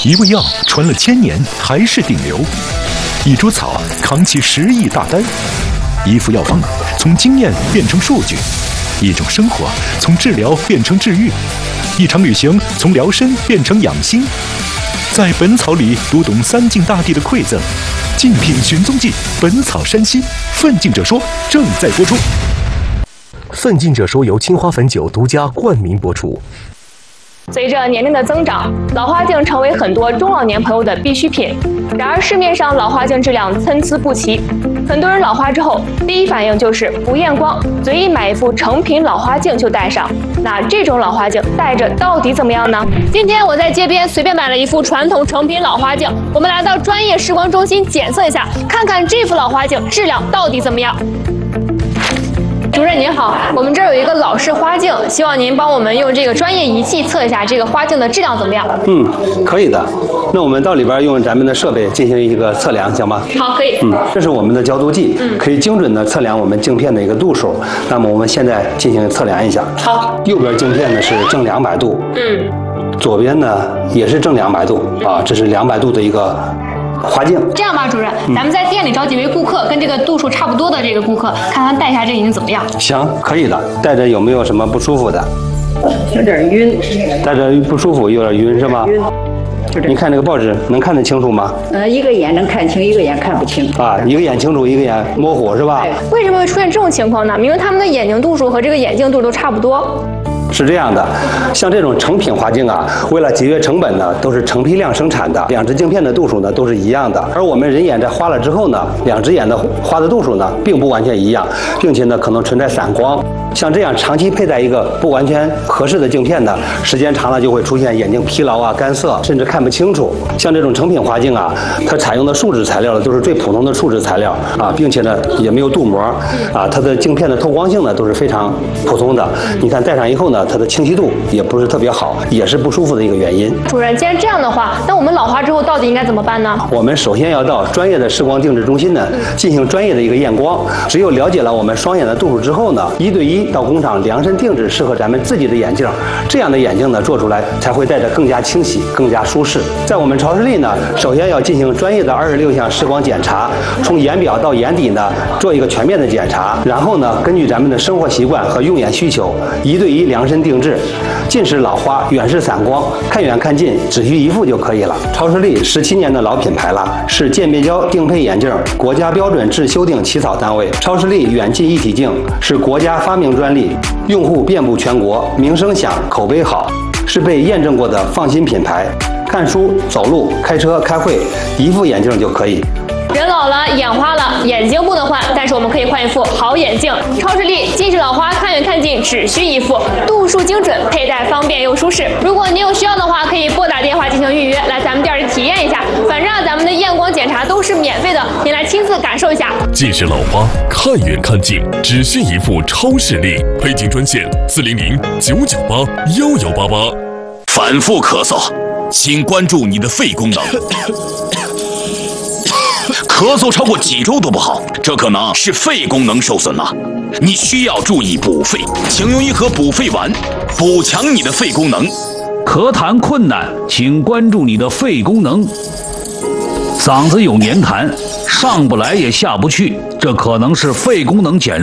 一味药传了1000年还是顶流，一株草扛起10亿大单，一副药方从经验变成数据，一种生活从治疗变成治愈，一场旅行从疗身变成养心。在本草里读懂三晋大帝的馈赠，竞品寻踪记，本草山西，奋进者说正在播出。奋进者说由青花汾酒独家冠名播出。 随着年龄的增长，老花镜成为很多中老年朋友的必需品。然而市面上老花镜质量参差不齐，很多人老花之后第一反应就是不验光，随意买一副成品老花镜就戴上。那这种老花镜戴着到底怎么样呢？今天我在街边随便买了一副传统成品老花镜，我们来到专业视光中心检测一下，看看这副老花镜质量到底怎么样。主任您好，我们这儿有一个老式花镜，希望您帮我们用这个专业仪器测一下这个花镜的质量怎么样？ 可以的。那我们到里边用咱们的设备进行一个测量，行吗？ 好，可以。 这是我们的焦度计，可以精准的测量我们镜片的一个度数。那么我们现在进行测量一下。 好。 右边镜片呢是正200度，左边呢也是正200度啊，这是200度的一个花镜。 这样吧，主任，咱们在店里找几位顾客，跟这个度数差不多的这个顾客，看他戴一下这眼镜怎么样？ 行，可以的。戴着有没有什么不舒服的？ 有点晕。 戴着不舒服，有点晕是吧？你看这个报纸能看得清楚吗？ 一个眼能看清，一个眼看不清。 啊，一个眼清楚，一个眼模糊是吧？ 为什么会出现这种情况呢？明明他们的眼睛度数和这个眼镜度都差不多。 是这样的，像这种成品花镜啊，为了节约成本呢，都是成批量生产的，两只镜片的度数呢都是一样的。而我们人眼在花了之后呢，两只眼的花的度数呢并不完全一样，并且呢可能存在散光。像这样长期佩戴一个不完全合适的镜片呢，时间长了就会出现眼睛疲劳啊、干涩，甚至看不清楚。像这种成品花镜啊，它采用的树脂材料呢都是最普通的树脂材料啊，并且呢也没有镀膜啊，它的镜片的透光性呢都是非常普通的。你看戴上以后呢，它的清晰度也不是特别好，也是不舒服的一个原因。 主任，既然这样的话，那我们老花之后到底应该怎么办呢？ 我们首先要到专业的视光定制中心呢进行专业的一个验光。只有了解了我们双眼的度数之后呢，1对1到工厂量身定制适合咱们自己的眼镜，这样的眼镜呢做出来才会戴着更加清晰、更加舒适。在我们超视力呢，首先要进行专业的26项视光检查，从眼表到眼底呢做一个全面的检查，然后呢根据咱们的生活习惯和用眼需求，1对1量身定制。近视老花，远视散光，看远看近只需一副就可以了。超视力17年的老品牌了，是鉴别胶定配眼镜国家标准制修订起草单位。超视力远近一体镜是国家发明专利，用户遍布全国，名声响，口碑好，是被验证过的放心品牌。看书、走路、开车、开会，一副眼镜就可以。 人老了，眼花了，眼睛不能换，但是我们可以换一副好眼镜。超视力近视老花，看远看近只需一副，度数精准，佩戴方便又舒适。如果您有需要的话，可以拨打电话进行预约，来咱们店里体验一下。反正咱们的验光检查都是免费的，您来亲自感受一下。 近视老花，看远看近只需一副超视力，配镜专线400-998-1188。 反复咳嗽，请关注你的肺功能。咳嗽超过几周都不好，这可能是肺功能受损了，你需要注意补肺，请用一盒补肺丸，补强你的肺功能。 咳痰困难，请关注你的肺功能。嗓子有黏痰，上不来也下不去，这可能是肺功能减弱。